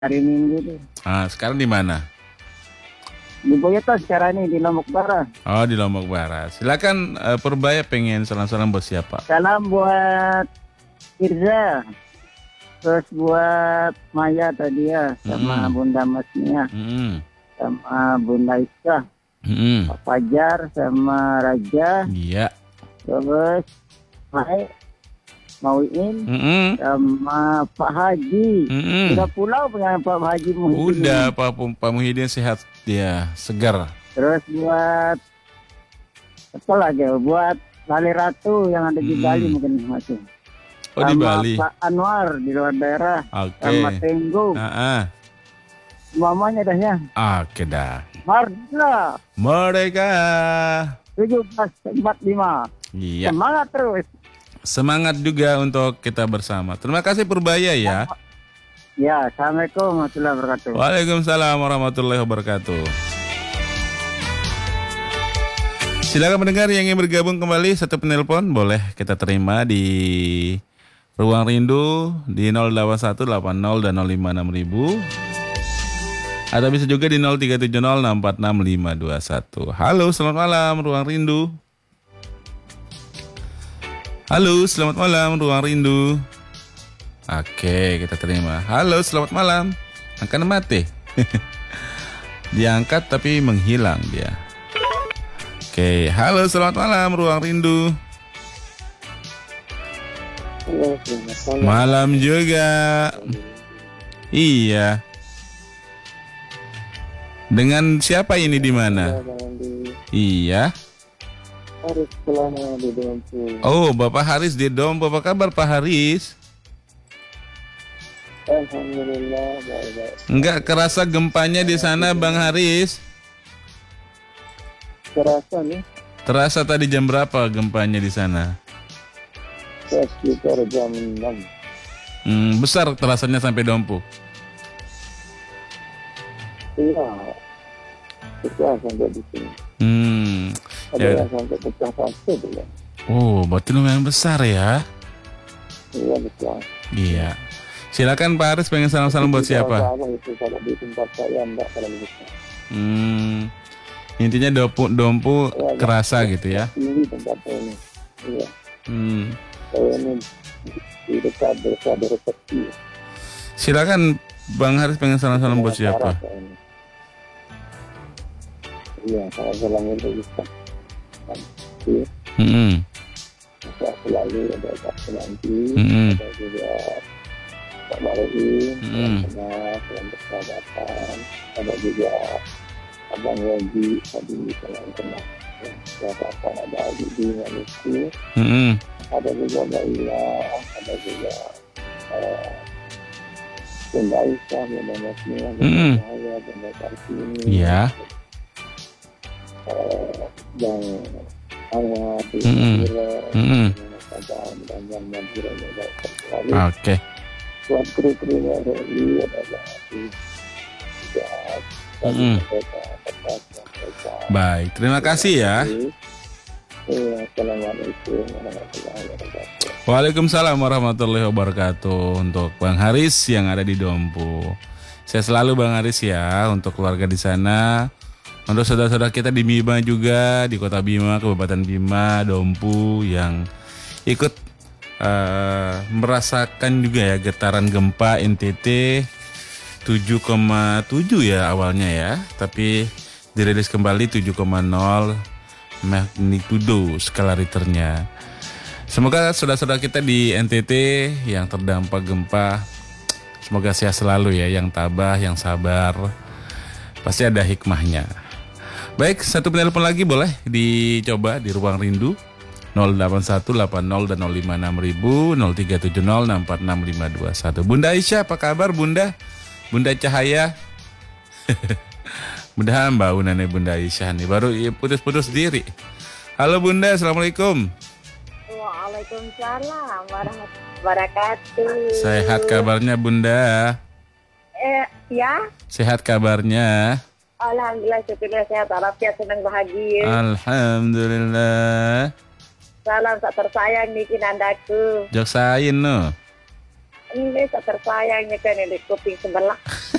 hari Minggu tuh. Sekarang di mana? Di Boyata sekarang ini di Lombok Barat. Oh, di Lombok Barat. Silakan Purbaya pengen salam-salam buat siapa? Salam buat Irza. Terus buat Maya tadi ya, sama Bunda Masnia, sama Bunda Iska, Pak Fajar, sama Raja. Iya. Terus Mai, Mauin, sama Pak Haji. Udah pulau punya Pak Haji Muhyiddin. Udah, Pak Muhyiddin sehat dia, segar. Terus buat apa lagi? Buat Bali Ratu yang ada di Bali mungkin masih. Oh, di Bali. Pak Anwar di luar daerah. Oke. Sama Tenggu. Mamanya dah ya. Oke dah. Merdeka. Merdeka. 1745. Iya. Semangat terus. Semangat juga untuk kita bersama. Terima kasih Purbaya ya. Ya, Assalamualaikum warahmatullahi wabarakatuh. Waalaikumsalam warahmatullahi wabarakatuh. Silakan mendengar yang ingin bergabung kembali, satu penelpon boleh kita terima di Ruang Rindu di 08180 dan 056000. Atau bisa juga di 0370646521. Halo, selamat malam Ruang Rindu. Halo, selamat malam Ruang Rindu. Oke, kita terima. Halo, selamat malam. Angkat mati. Diangkat tapi menghilang dia. Oke, halo, selamat malam Ruang Rindu. Malam juga. Iya. Dengan siapa ini di mana? Iya. Haris Kelana di Dompu. Oh, Bapak Haris di Dompu. Apa kabar Pak Haris? Alhamdulillah baik. Enggak kerasa gempanya di sana Bang Haris? Terasa nih. Terasa tadi jam berapa gempanya di sana? Sekitar jam 6. Besar terasanya sampai Dompu. Iya. Pecah sampai di sini. Ada yang sampai pecah satu dulu. Oh, berarti lumayan besar ya? Iya besar. Iya. Silakan Pak Haris pengen salam-salam buat siapa? Itu kalau di tempat saya enggak terlalu besar. Intinya Dompu Ya, kerasa gitu ya? Tinggi tempat saya ini. Iya. Saya ini di dekat desa Resepsi. Silakan Bang Haris pengen salam-salam buat siapa? Iya, salam itu bisa. Nanti, selalu ada Kak Senanti, ada juga Pak Maruin, salam persahabatan, ada juga Abang Yogi, tadi salam kenal. Sahabatan ada Alidi, Manusi, ada juga Mbak Ila, ada juga Bunda Aisyah, Bunda Masnia, Bunda Cahaya, Bunda Kartini. Iya. Yang hangat, Oke. buat kru-krunya ada Baik, terima kasih ya. Assalamualaikum warahmatullahi wabarakatuh. Waalaikumsalam warahmatullahi wabarakatuh. Untuk Bang Haris yang ada di Dompu. Saya selalu Bang Haris ya, untuk keluarga di sana. Untuk saudara-saudara kita di Bima juga, di Kota Bima, Kabupaten Bima, Dompu yang ikut merasakan juga ya getaran gempa NTT 7,7 ya awalnya ya, tapi dirilis kembali 7,0 magnitudo skala Richternya. Semoga saudara-saudara kita di NTT yang terdampak gempa semoga sehat selalu ya, yang tabah, yang sabar. Pasti ada hikmahnya. Baik, satu penelpon lagi boleh dicoba di Ruang Rindu 08180 dan 056000 0370646521. Bunda Aisyah, apa kabar Bunda? Bunda Cahaya. Bunda hamba nenek Bunda Aisyah nih baru putus-putus diri. Halo Bunda, Assalamualaikum. Waalaikumsalam warahmatullahi wabarakatuh. Sehat kabarnya Bunda? Ya. Sehat kabarnya? Alhamdulillah, syukurlah sehat, walafiat, senang bahagia. Alhamdulillah. Salam tak tersayang niki nandaku. Jok sain no. Ini tak tersayangnya kan di kuping sebelah.